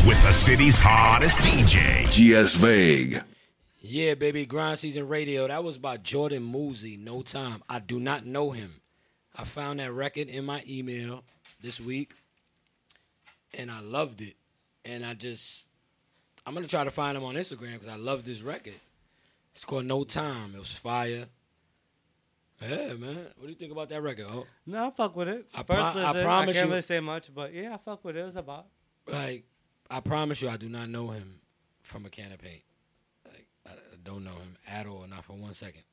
with the city's hottest DJ, GS Vague. Yeah, baby, Grind Season Radio. That was by Jordan Moosey, No Time. I do not know him. I found that record in my email this week, and I loved it. And I'm going to try to find him on Instagram because I love this record. It's called No Time. It was fire. Yeah, man. What do you think about that record? Oh, No, I fuck with it. I First listen, I promise can't you- really say much, but yeah, I fuck with it. It was about. like, I promise you I do not know him from a can of paint. Like, I don't know him at all, not for 1 second.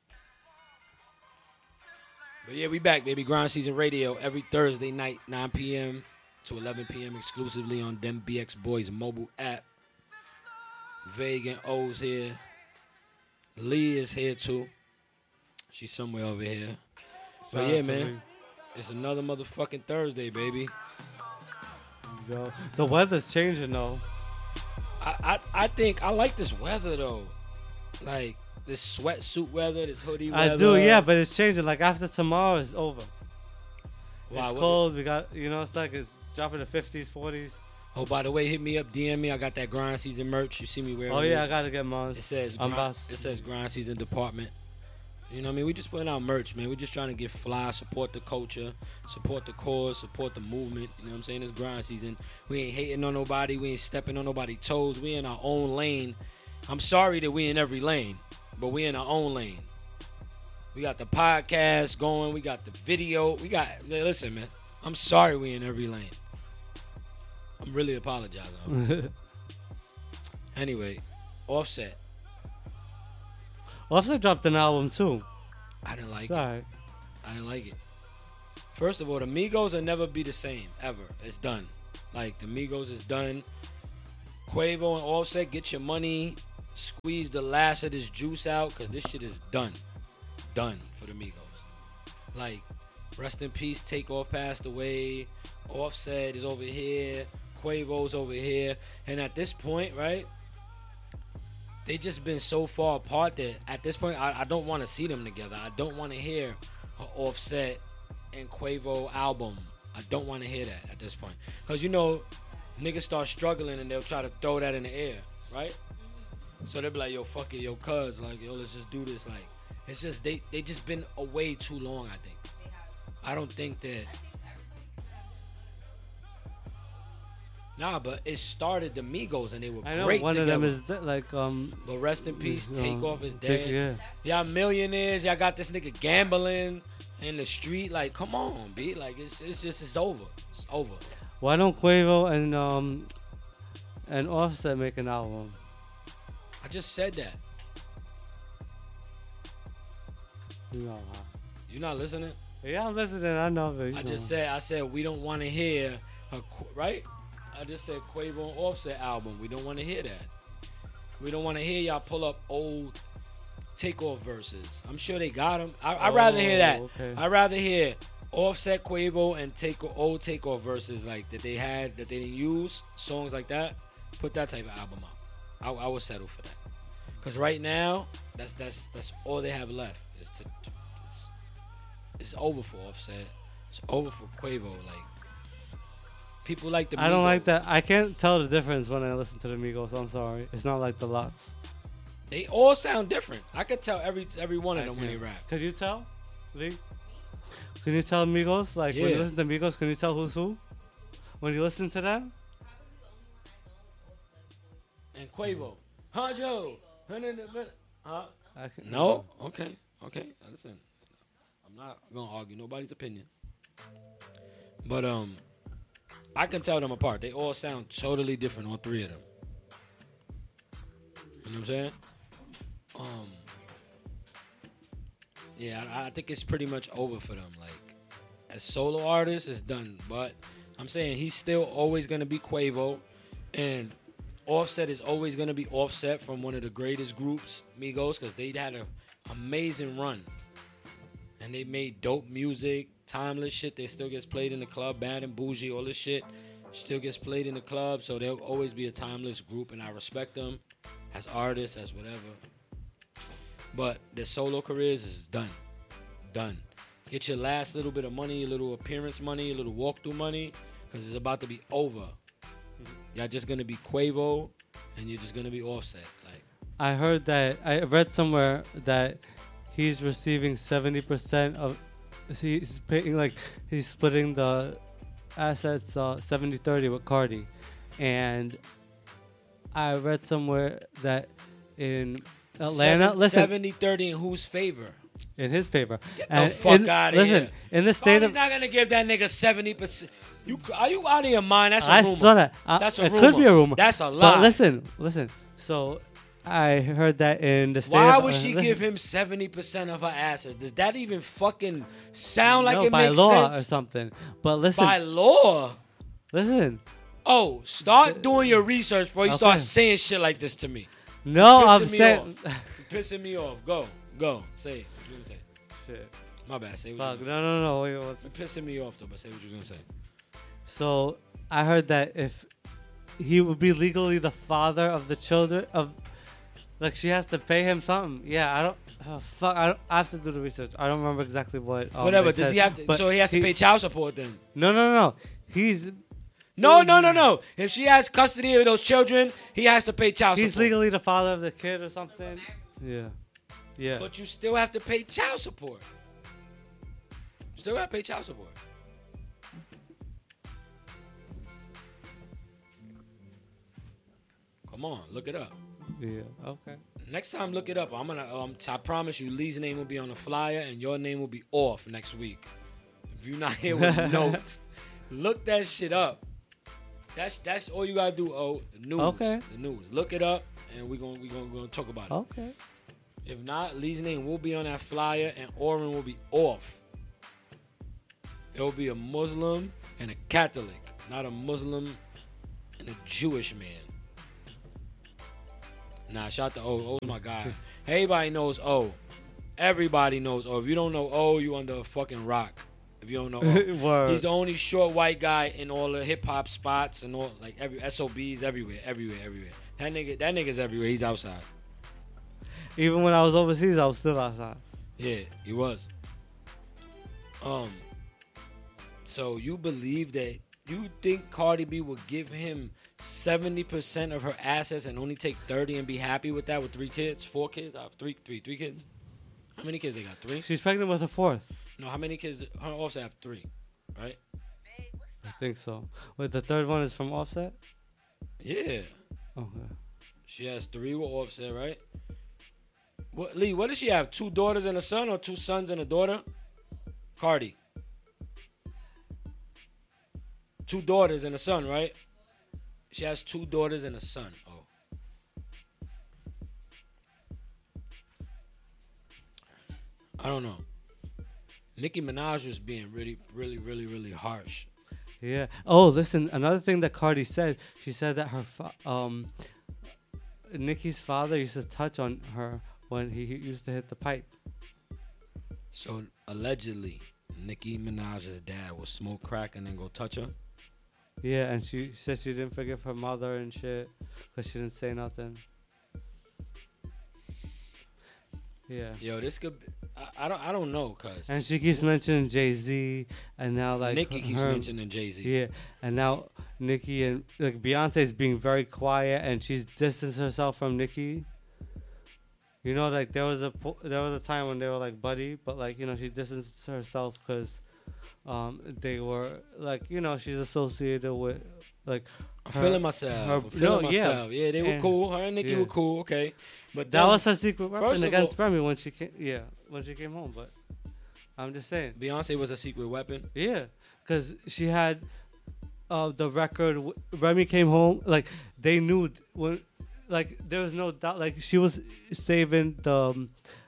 But yeah, we back, baby. Grind Season Radio every Thursday night, 9 p.m. to 11 p.m. exclusively on Them BX Boys mobile app. Vague and O's here. Lee is here too. She's somewhere over here. But Shout yeah, out to man. Lee. It's another motherfucking Thursday, baby. Yo, the weather's changing though. I think I like this weather though. Like this sweatsuit weather, this hoodie weather. I do, yeah, but it's changing. Like after tomorrow, it's over. Wow, It's cold. We got, it's like it's dropping to 50s, 40s. Oh, by the way, hit me up, DM me. I got that Grind Season merch. You see me wearing Oh it. yeah, I gotta get mine. It says I'm about. it says Grind Season Department. You know what I mean? We just putting out merch, man. We just trying to get fly, support the culture, support the cause, support the movement. You know what I'm saying? It's Grind Season. We ain't hating on nobody. We ain't stepping on nobody's toes. We in our own lane. I'm sorry that we in every lane, but we in our own lane. We got the podcast going. We got the video. Listen, man. I'm sorry we in every lane. I'm really apologizing. Anyway, Offset. Offset dropped an album too. I didn't like It's it. alright. I didn't like it. First of all, the Migos will never be the same, ever. It's done. Like, the Migos is done. Quavo and Offset, get your money. Squeeze the last of this juice out, because this shit is done. Done for the Migos. Like, rest in peace, Takeoff passed away. Offset is over here. Quavo's over here. And at this point, right, they just been so far apart that at this point, I don't want to see them together. I don't want to hear an Offset and Quavo album. I don't want to hear that at this point. Because, niggas start struggling and they'll try to throw that in the air, right? So they'll be like, yo, fuck it, yo, cuz, like, yo, let's just do this. Like, it's just, they just been away too long, I think. I don't think that. Nah, but it started the Migos and they were I know great one together. of them is like But rest in peace, Takeoff is Take- dead. yeah. Y'all millionaires, y'all got this nigga gambling in the street. Like, come on, B. Like, it's over. It's over. Why don't Quavo and Offset make an album? I just said that. You not listening? Yeah, I'm listening. I know, but I said we don't want to hear right? I just said Quavo and Offset album. We don't want to hear that. We don't want to hear y'all pull up old Takeoff verses. I'm sure they got them. I'd rather hear that. Okay. I'd rather hear Offset, Quavo, and old Takeoff verses like that they had that they didn't use, songs like that. Put that type of album out. I would settle for that. Cause right now, that's all they have left. It's over for Offset. It's over for Quavo. Like, people like the Migos. I don't like that. I can't tell the difference when I listen to the Migos. I'm sorry. It's not like the Locks. They all sound different. I could tell every one of them when they rap. Could you tell, Lee? Can you tell Migos? Like when you Yeah. listen to Migos, can you tell who's who? When you listen to them? And Quavo. Huh, Joe? Huh? I No? Okay. Listen, I'm not gonna argue nobody's opinion. But I can tell them apart. They all sound totally different, all three of them. You know what I'm saying? Yeah, I think it's pretty much over for them. Like, as solo artists, it's done. But I'm saying he's still always gonna be Quavo, and Offset is always gonna be Offset from one of the greatest groups, Migos, because they had an amazing run, and they made dope music, timeless shit. They still gets played in the club, Bad and Bougie, all this shit still gets played in the club. So they'll always be a timeless group, and I respect them as artists, as whatever. But their solo careers is done. Get your last little bit of money, a little appearance money, a little walkthrough money, because it's about to be over. Y'all just gonna be Quavo, and you're just gonna be Offset. Like, I heard that I read somewhere that he's receiving 70% of. He's paying like he's splitting the assets 70-30 with Cardi, and I read somewhere that in Atlanta, 70-30 in whose favor? in his favor. Get the fuck out of here. Listen, in the state Cardi's of, not gonna give that nigga 70%. Are you out of your mind? That's a I rumor. saw that. That's a it rumor. could be a rumor. That's a lie. But listen. So I heard that in the state. Why of, would she listen, give him 70% of her assets? Does that even fucking sound like no, it by makes law sense? or something? But listen, By law? listen. Oh, start doing your research before you start Okay. saying shit like this to me. No, You're I'm pissing me saying. You're pissing me off. Go. Say it. What you gonna say? Shit. My bad. Say what Fuck. you gonna say. No. Wait, what? You're pissing me off though, but say what you gonna say. So I heard that if he would be legally the father of the children of, like she has to pay him something. Yeah, I don't. Oh, fuck, I have to do the research. I don't remember exactly what. Whatever. they Does said, he have to? but So he has to pay child support then? No. He's No. If she has custody of those children, he has to pay child he's support. legally the father of the kid or something. Yeah. But you still have to pay child support. You still got to pay child support. Come on, look it up. Yeah. Okay. Next time, look it up. I'm gonna. I promise you, Lee's name will be on the flyer, and your name will be off next week. If you're not here with notes, look that shit up. That's all you gotta do. Oh, the news. Okay. The news. Look it up, and we're gonna talk about it. Okay. If not, Lee's name will be on that flyer, and Oren will be off. It will be a Muslim and a Catholic, not a Muslim and a Jewish man. Nah, shout out to O. O's my guy. Everybody knows O. Everybody knows O. If you don't know O, you under a fucking rock. If you don't know O. Word. He's the only short white guy in all the hip hop spots and all like every SOBs everywhere. That nigga's everywhere. He's outside. Even when I was overseas, I was still outside. Yeah, he was. So you believe that you think Cardi B would give him 70% of her assets and only take 30 and be happy with that with 3 kids, 4 kids? I have three kids. How many kids they got? 3? She's pregnant with a 4th. No, how many kids? Her Offset have 3, right? I think so. Wait, the 3rd one is from Offset? Yeah. Okay. She has 3 with Offset, right? What, Lee, what does she have? 2 daughters and a son or 2 sons and a daughter? Cardi. 2 daughters and a son, right? She has 2 daughters and a son. Oh. I don't know. Nicki Minaj was being really harsh. Yeah. Oh, listen. Another thing that Cardi said, she said that her Nicki's father used to touch on her when he used to hit the pipe. So allegedly, Nicki Minaj's dad will smoke crack and then go touch her. Yeah, and she said she didn't forgive her mother and shit because she didn't say nothing. Yeah. Yo, this could. I don't know, cuz. And she keeps mentioning Jay-Z, and now like Nicki keeps mentioning Jay-Z. Yeah, and now Nicki and like Beyonce's being very quiet, and she's distanced herself from Nicki. You know, like there was a time when they were like buddy, but like she distanced herself because they were like she's associated with like. I'm feeling myself. Yeah, they were cool. Her and Nicki were cool. Okay, but that was her secret weapon against all, Remy when she came. Yeah, when she came home. But I'm just saying, Beyonce was a secret weapon. Yeah, because she had the record. Remy came home. Like they knew when. Like there was no doubt. Like she was saving the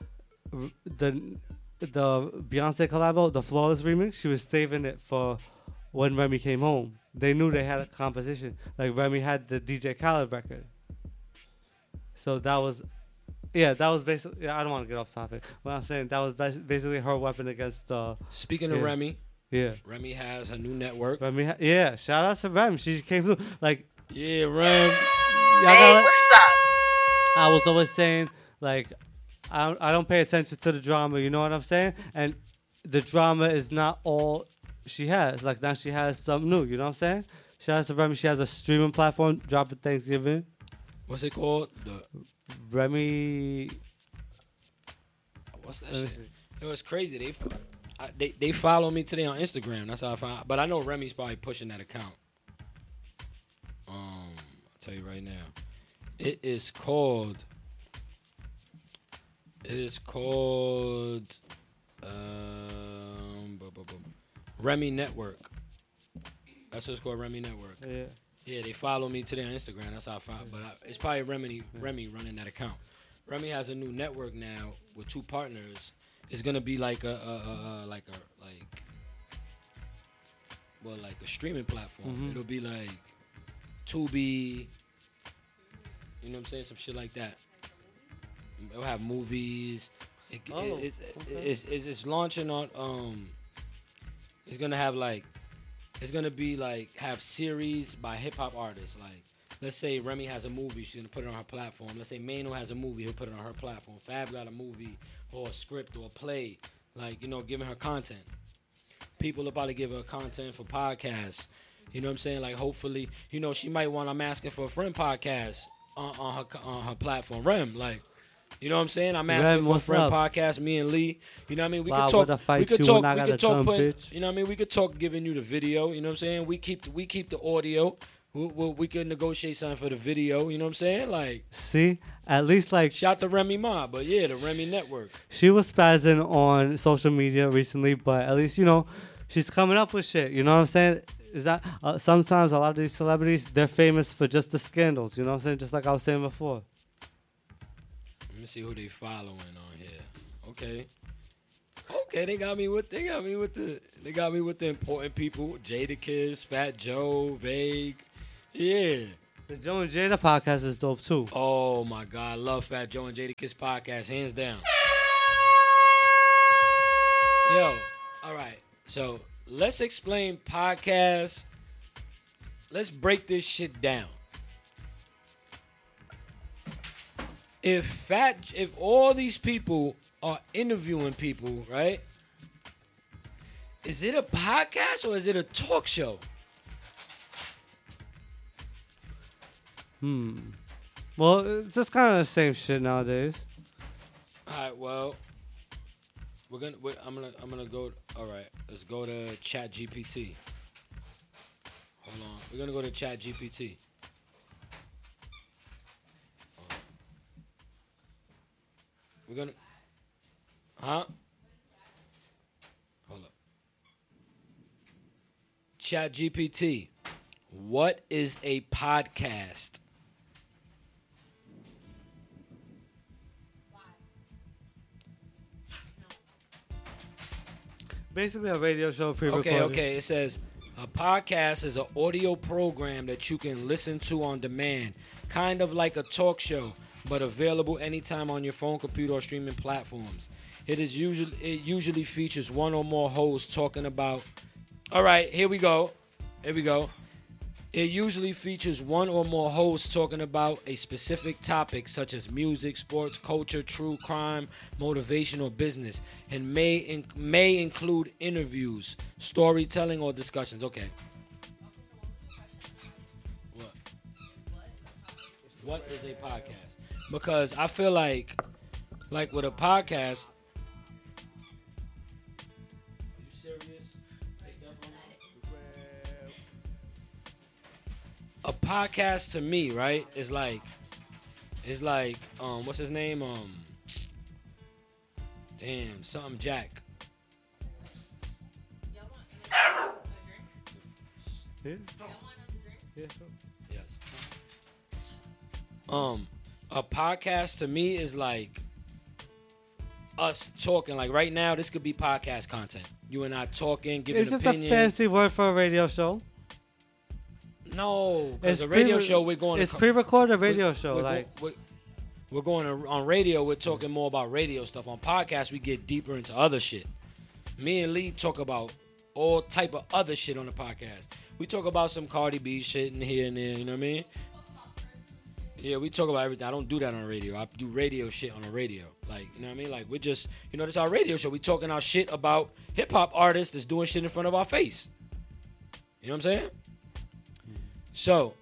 Beyonce collabo, the Flawless remix. She was saving it for when Remy came home. They knew they had a competition. Like Remy had the DJ Khaled record. So that was basically. Yeah, I don't want to get off topic, but I'm saying that was basically her weapon against. Speaking of Remy, Remy has her new network. Shout out to Remy. She came through. Like Rem. Hey, what's up? I was always saying, like, I don't pay attention to the drama, you know what I'm saying? And the drama is not all she has. Like, now she has something new, you know what I'm saying? Shout out to Remy. She has a streaming platform. Drop at Thanksgiving. What's it called? Remy. What's that shit? It was crazy. They follow me today on Instagram. That's how I found. But I know Remy's probably pushing that account. I'll tell you right now. It is called. Remy Network. That's what it's called, Remy Network. Yeah. Yeah, they follow me today on Instagram. That's how I found. But it's probably Remy running that account. Remy has a new network now with 2 partners. It's gonna be like a streaming platform. Mm-hmm. It'll be like Tubi. You know what I'm saying? Some shit like that. It'll have movies. It's launching on. It's gonna have like. It's gonna be like have series by hip hop artists. Like, let's say Remy has a movie, she's gonna put it on her platform. Let's say Mano has a movie, he'll put it on her platform. Fab got a movie or a script or a play, like, you know, giving her content. People are about to give her content for podcasts. You know what I'm saying? Like, hopefully, you know, she might want I'm Asking for a Friend podcast on her platform. Rem, like, you know what I'm saying? I'm Asking for a Friend podcast, me and Lee. You know what I mean? We could talk, you know what I mean? We could talk giving you the video, you know what I'm saying? We keep the audio. We could negotiate something for the video, you know what I'm saying? Like, see, at least like shout to Remy Ma, but yeah, the Remy Network. She was spazzing on social media recently, but at least, you know, she's coming up with shit. You know what I'm saying? Is that sometimes a lot of these celebrities, they're famous for just the scandals. You know what I'm saying? Just like I was saying before. Let me see who they following on here. Okay, they got me with the important people. Jadakiss, Fat Joe, Vague. Yeah. The Joe and Jada podcast is dope too. Oh my God, I love Fat Joe and Jadakiss podcast, hands down. Yo, all right. So let's explain podcasts. Let's break this shit down. If all these people are interviewing people, right? Is it a podcast or is it a talk show? Well, it's just kind of the same shit nowadays. All right. Well, I'm gonna go. All right. Let's go to ChatGPT. Hold on. We're gonna go to ChatGPT. We're gonna. Huh? Hold up. ChatGPT. What is a podcast? Basically a radio show pre-recorded. Okay. It says a podcast is an audio program that you can listen to on demand, kind of like a talk show, but available anytime on your phone, computer, or streaming platforms. It usually features one or more hosts talking about. All right, here we go. It usually features one or more hosts talking about a specific topic such as music, sports, culture, true crime, motivation, or business, and may include interviews, storytelling, or discussions. Okay. What is a podcast? Because I feel like with a podcast. Are you serious? Take that from me. A podcast to me, right, is like what's his name? Something Jack. Y'all want a drink? Yeah. Y'all want a drink? Yeah, sure. Yes. A podcast to me is like us talking. Like right now, this could be podcast content. You and I talking, giving It's just opinion. a fancy word for a radio show. No, because a radio show we're going. It's pre-recorded radio show. We're going on radio. We're talking more about radio stuff. On podcasts, we get deeper into other shit. Me and Lee talk about all type of other shit on the podcast. We talk about some Cardi B shit in here and there. You know what I mean? Yeah, we talk about everything. I don't do that on radio. I do radio shit on the radio. Like, you know what I mean? Like, we're just, this is our radio show. We talking our shit about hip-hop artists that's doing shit in front of our face. You know what I'm saying? So,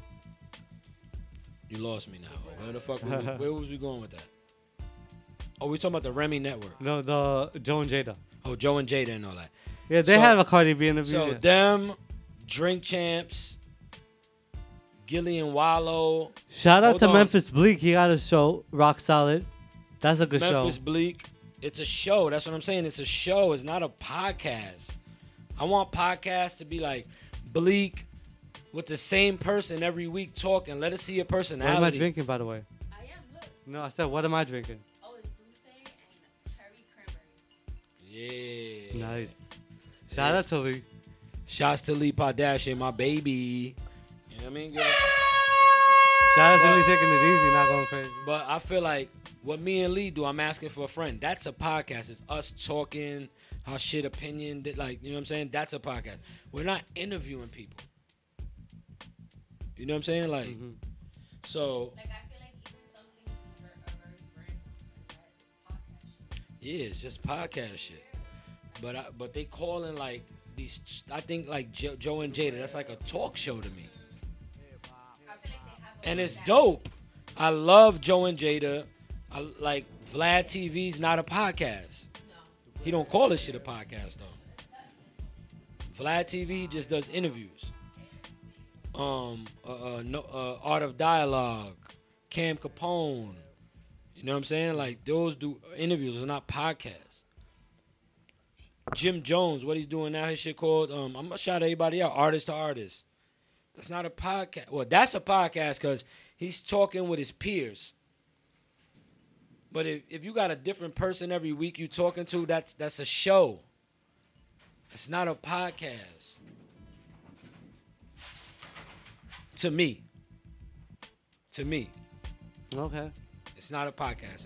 you lost me now. Where the fuck? Where was we going with that? Oh, we talking about the Remy Network. No, the Joe and Jada. Oh, Joe and Jada and all that. Yeah, they So- had a Cardi B interview. So yeah. them, Drink Champs, Gillian Wallow, Shout out Hold to on. Memphis Bleak. He got a show, Rock Solid. That's a good Memphis show. Bleak. It's a show. That's what I'm saying. It's a show. It's not a podcast. I want podcasts to be like Bleak with the same person every week talking. Let us see your What am I personality. drinking, by the way? I am. Look. No, I said, what am I drinking? Oh, it's Douce and cherry cranberry. Yeah. Nice. Shout out to Lee. Shouts to Lee Kardashian, my baby. You know what I mean? Girl? Shout out to Lee taking it easy, not going crazy. But I feel like what me and Lee do, I'm asking for a friend. That's a podcast. It's us talking, our shit opinion. Like, you know what I'm saying? That's a podcast. We're not interviewing people. You know what I'm saying? Like, Mhm. so, Like I feel like even some things are very random. Like that is podcast shit. yeah, it's just podcast shit. But they calling like these, I think like Joe and Jada, that's like a talk show to me. I feel like they have a And it's that- dope. I love Joe and Jada. I like Vlad TV's not a podcast. No. He don't call this shit a podcast though. Vlad TV just does interviews. Art of Dialogue, Cam Capone. You know what I'm saying? Like those do interviews, are not podcasts. Jim Jones, what he's doing now, his shit called I'm gonna shout everybody out, artist to artist. That's not a podcast. Well, that's a podcast because he's talking with his peers. But if you got a different person every week you talking to, that's a show. It's not a podcast. To me. Okay. It's not a podcast.